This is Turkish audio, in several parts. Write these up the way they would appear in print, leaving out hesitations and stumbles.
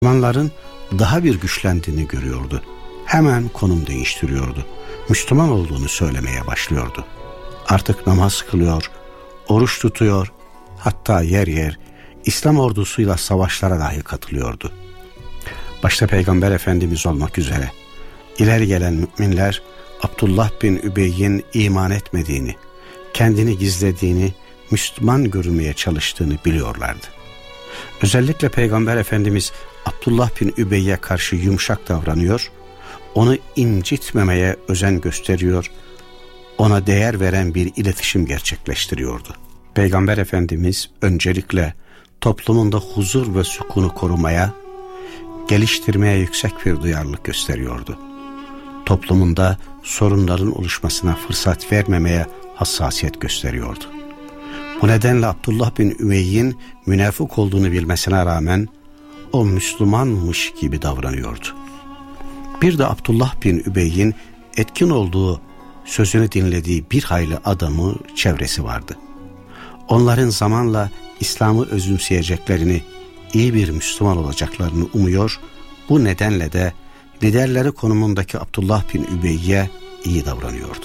Müslümanların daha bir güçlendiğini görüyordu. Hemen konum değiştiriyordu. Müslüman olduğunu söylemeye başlıyordu. Artık namaz kılıyor, oruç tutuyor, hatta yer yer İslam ordusuyla savaşlara dahi katılıyordu. Başta Peygamber Efendimiz olmak üzere ileri gelen müminler Abdullah bin Übey'in iman etmediğini, kendini gizlediğini, Müslüman görünmeye çalıştığını biliyorlardı. Özellikle Peygamber Efendimiz Abdullah bin Übey'e karşı yumuşak davranıyor, onu incitmemeye özen gösteriyor, ona değer veren bir iletişim gerçekleştiriyordu. Peygamber Efendimiz öncelikle toplumunda huzur ve sükunu korumaya, geliştirmeye yüksek bir duyarlılık gösteriyordu. Toplumunda sorunların oluşmasına fırsat vermemeye hassasiyet gösteriyordu. Bu nedenle Abdullah bin Übey'in münafık olduğunu bilmesine rağmen o Müslümanmış gibi davranıyordu. Bir de Abdullah bin Übey'in etkin olduğu, sözünü dinlediği bir hayli adamı, çevresi vardı. Onların zamanla İslam'ı özümseyeceklerini, iyi bir Müslüman olacaklarını umuyor, bu nedenle de liderleri konumundaki Abdullah bin Übey'e iyi davranıyordu.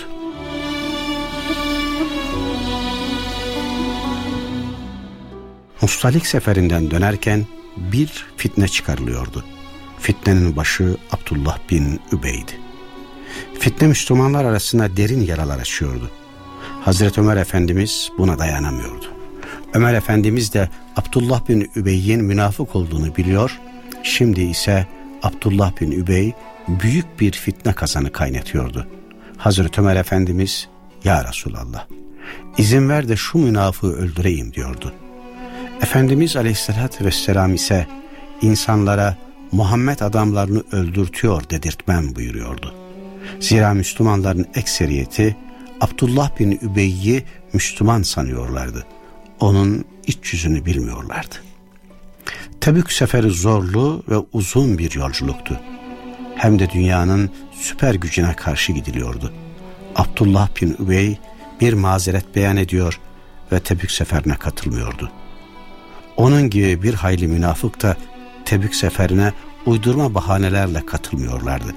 Mustalik seferinden dönerken bir fitne çıkarılıyordu. Fitnenin başı Abdullah bin Übey'di. Fitne Müslümanlar arasında derin yaralar açıyordu. Hazreti Ömer Efendimiz buna dayanamıyordu. Ömer Efendimiz de Abdullah bin Übey'in münafık olduğunu biliyor, şimdi ise Abdullah bin Übey büyük bir fitne kazanı kaynatıyordu. Hazreti Ömer Efendimiz, "Ya Resulallah, izin ver de şu münafığı öldüreyim" diyordu. Efendimiz Aleyhisselatü Vesselam ise insanlara Muhammed adamlarını öldürtüyor dedirtmem buyuruyordu. Zira Müslümanların ekseriyeti Abdullah bin Übey'i Müslüman sanıyorlardı. Onun iç yüzünü bilmiyorlardı. Tebük seferi zorlu ve uzun bir yolculuktu. Hem de dünyanın süper gücüne karşı gidiliyordu. Abdullah bin Übey bir mazeret beyan ediyor ve Tebük seferine katılmıyordu. Onun gibi bir hayli münafık da Tebük seferine uydurma bahanelerle katılmıyorlardı.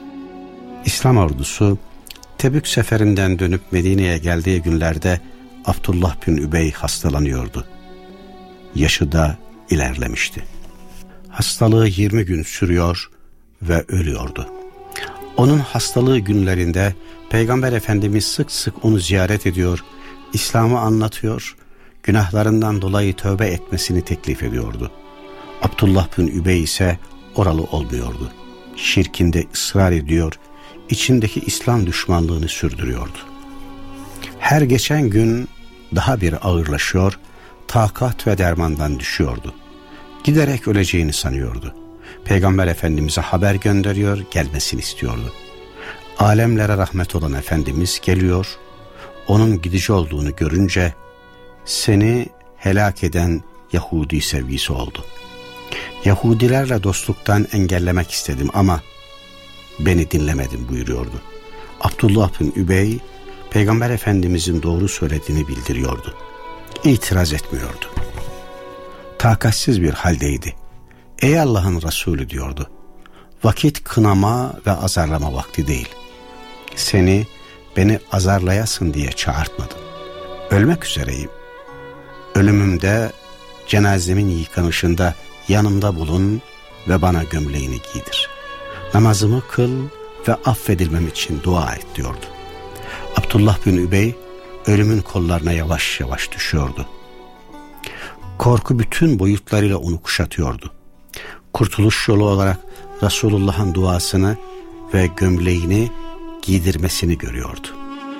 İslam ordusu Tebük seferinden dönüp Medine'ye geldiği günlerde Abdullah bin Übey hastalanıyordu. Yaşı da ilerlemişti. Hastalığı 20 gün sürüyor ve ölüyordu. Onun hastalığı günlerinde Peygamber Efendimiz sık sık onu ziyaret ediyor, İslam'ı anlatıyor, günahlarından dolayı tövbe etmesini teklif ediyordu. Abdullah bin Übey ise oralı olmuyordu. Şirkinde ısrar ediyor, içindeki İslam düşmanlığını sürdürüyordu. Her geçen gün daha bir ağırlaşıyor, takat ve dermandan düşüyordu. Giderek öleceğini sanıyordu. Peygamber Efendimiz'e haber gönderiyor, gelmesini istiyordu. Alemlere rahmet olan Efendimiz geliyor, onun gidici olduğunu görünce seni helak eden Yahudi sevgisi oldu. Yahudilerle dostluktan engellemek istedim ama beni dinlemedim buyuruyordu. Abdullah bin Übey Peygamber Efendimizin doğru söylediğini bildiriyordu. İtiraz etmiyordu. Takatsiz bir haldeydi. Ey Allah'ın Resulü diyordu. Vakit kınama ve azarlama vakti değil. Seni beni azarlayasın diye çağırtmadım. Ölmek üzereyim. Ölümümde cenazemin yıkanışında yanımda bulun ve bana gömleğini giydir. Namazımı kıl ve affedilmem için dua et diyordu. Abdullah bin Übey ölümün kollarına yavaş yavaş düşüyordu. Korku bütün boyutlarıyla onu kuşatıyordu. Kurtuluş yolu olarak Resulullah'ın duasını ve gömleğini giydirmesini görüyordu.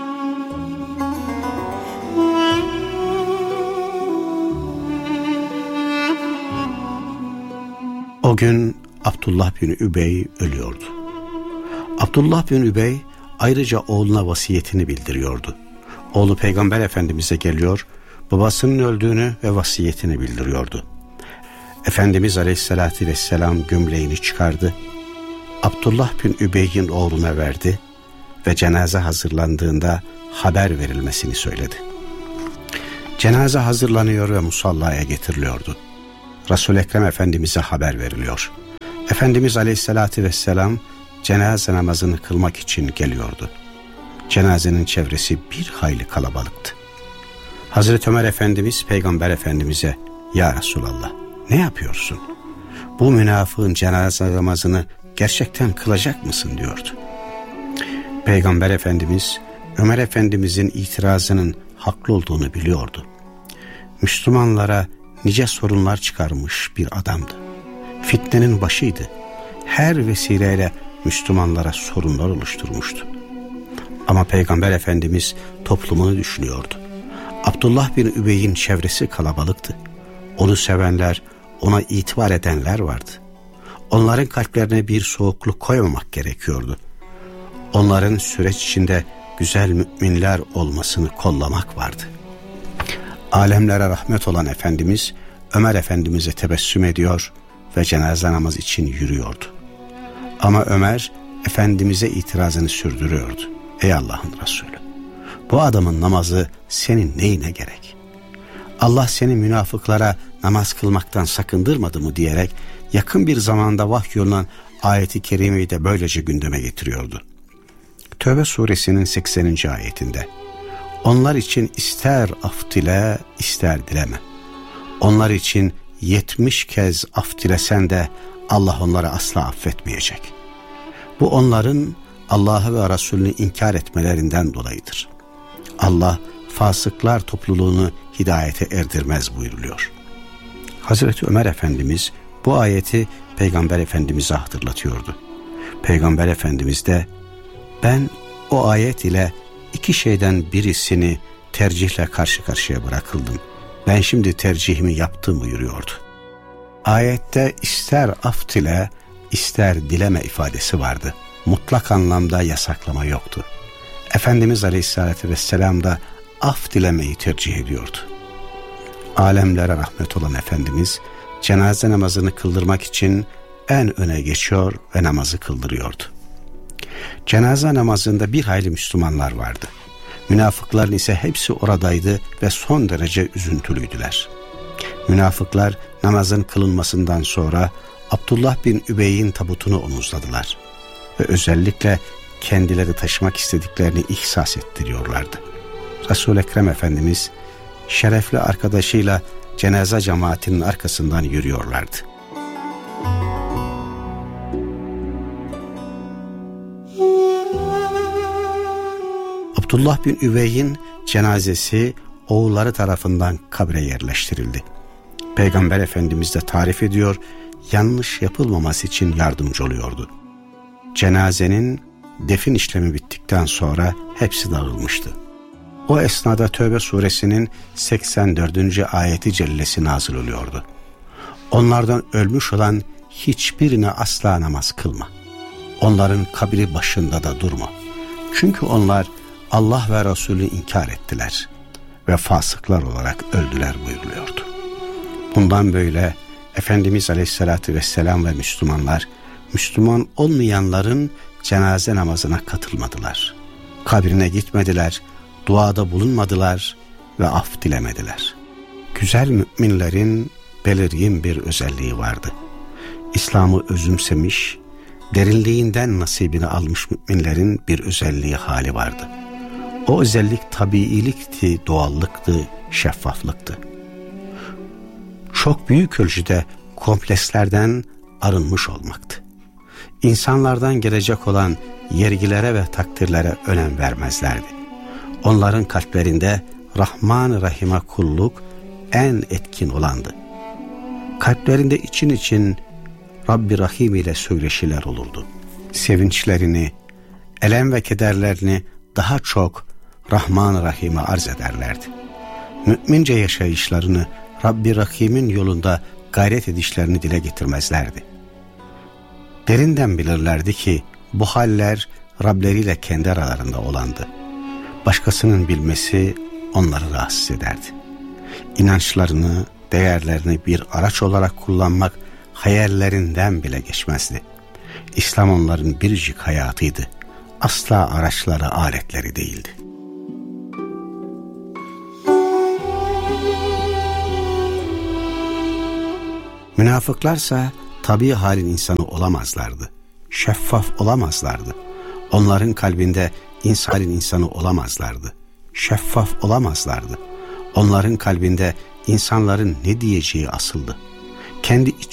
O gün Abdullah bin Übey ölüyordu. Abdullah bin Übey ayrıca oğluna vasiyetini bildiriyordu. Oğlu Peygamber Efendimiz'e geliyor, babasının öldüğünü ve vasiyetini bildiriyordu. Efendimiz Aleyhisselatü Vesselam gömleğini çıkardı, Abdullah bin Übey'in oğluna verdi ve cenaze hazırlandığında haber verilmesini söyledi. Cenaze hazırlanıyor ve musallaya getiriliyordu. Resul-i Ekrem Efendimiz'e haber veriliyor. Efendimiz Aleyhisselatü Vesselam cenaze namazını kılmak için geliyordu. Cenazenin çevresi bir hayli kalabalıktı. Hazreti Ömer Efendimiz Peygamber Efendimiz'e "Ya Resulallah, ne yapıyorsun? Bu münafığın cenaze namazını gerçekten kılacak mısın?" diyordu. Peygamber Efendimiz Ömer Efendimiz'in itirazının haklı olduğunu biliyordu. Müslümanlara nice sorunlar çıkarmış bir adamdı. Fitnenin başıydı. Her vesileyle Müslümanlara sorunlar oluşturmuştu. Ama Peygamber Efendimiz toplumunu düşünüyordu. Abdullah bin Übey'in çevresi kalabalıktı. Onu sevenler, ona itibar edenler vardı. Onların kalplerine bir soğukluk koymamak gerekiyordu. Onların süreç içinde güzel müminler olmasını kollamak vardı. Alemlere rahmet olan Efendimiz Ömer Efendimiz'e tebessüm ediyor ve cenaze namazı için yürüyordu. Ama Ömer Efendimiz'e itirazını sürdürüyordu. "Ey Allah'ın Resulü, bu adamın namazı senin neyine gerek? Allah seni münafıklara namaz kılmaktan sakındırmadı mı?" diyerek yakın bir zamanda vahyolunan ayeti kerimeyi de böylece gündeme getiriyordu. Tövbe suresinin 80. ayetinde "Onlar için ister af dile, ister dileme. Onlar için 70 kez af dilesen de Allah onları asla affetmeyecek. Bu onların Allah'ı ve Resulünü inkar etmelerinden dolayıdır. Allah fasıklar topluluğunu hidayete erdirmez" buyuruluyor. Hazreti Ömer Efendimiz bu ayeti Peygamber Efendimiz'e hatırlatıyordu. Peygamber Efendimiz de "Ben o ayet ile iki şeyden birisini tercihle karşı karşıya bırakıldım. Ben şimdi tercihimi yaptım" buyuruyordu. Ayette ister af dile, ister dileme ifadesi vardı. Mutlak anlamda yasaklama yoktu. Efendimiz Aleyhisselatü Vesselam da af dilemeyi tercih ediyordu. Alemlere rahmet olan Efendimiz cenaze namazını kıldırmak için en öne geçiyor ve namazı kıldırıyordu. Cenaze namazında bir hayli Müslümanlar vardı. Münafıkların ise hepsi oradaydı ve son derece üzüntülüydüler. Münafıklar namazın kılınmasından sonra Abdullah bin Übey'in tabutunu omuzladılar ve özellikle kendileri taşımak istediklerini ihsas ettiriyorlardı. Resul-i Ekrem Efendimiz şerefli arkadaşıyla cenaze cemaatinin arkasından yürüyorlardı. Abdullah bin Übey'in cenazesi oğulları tarafından kabre yerleştirildi. Peygamber Efendimiz de tarif ediyor, yanlış yapılmaması için yardımcı oluyordu. Cenazenin defin işlemi bittikten sonra hepsi dağılmıştı. O esnada Tövbe suresinin 84. ayeti cellesi nazil oluyordu. "Onlardan ölmüş olan hiçbirine asla namaz kılma. Onların kabri başında da durma. Çünkü onlar Allah ve Resulü inkar ettiler ve fasıklar olarak öldüler" buyuruluyordu. Bundan böyle Efendimiz Aleyhisselatü Vesselam ve Müslümanlar, Müslüman olmayanların cenaze namazına katılmadılar. Kabrine gitmediler, duada bulunmadılar ve af dilemediler. Güzel müminlerin belirgin bir özelliği vardı. İslam'ı özümsemiş, derinliğinden nasibini almış müminlerin bir özelliği hali vardı. O özellik tabiilikti, doğallıktı, şeffaflıktı. Çok büyük ölçüde komplekslerden arınmış olmaktı. İnsanlardan gelecek olan yergilere ve takdirlere önem vermezlerdi. Onların kalplerinde Rahman-ı Rahim'e kulluk en etkin olandı. Kalplerinde için için Rabbi Rahim ile söyleşiler olurdu. Sevinçlerini, elem ve kederlerini daha çok Rahman-ı Rahim'e arz ederlerdi. Mümince yaşayışlarını Rabbi Rahim'in yolunda gayret edişlerini dile getirmezlerdi. Derinden bilirlerdi ki bu haller Rableriyle kendi aralarında olandı. Başkasının bilmesi onları rahatsız ederdi. İnançlarını, değerlerini bir araç olarak kullanmak hayallerinden bile geçmezdi. İslam onların biricik hayatıydı. Asla araçları, aletleri değildi. Münafıklarsa tabii halin insanı olamazlardı. Şeffaf olamazlardı. Onların kalbinde halin insanı olamazlardı. Şeffaf olamazlardı. Onların kalbinde insanların ne diyeceği asıldı. Kendi iç